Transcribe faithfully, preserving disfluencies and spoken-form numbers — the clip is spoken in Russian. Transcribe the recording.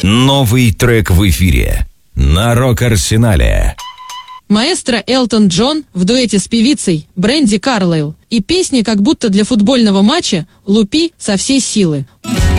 Новый трек в эфире на Рок-Арсенале. Маэстро Элтон Джон в дуэте с певицей Брэнди Карлайл и песни как будто для футбольного матча «Лупи со всей силы».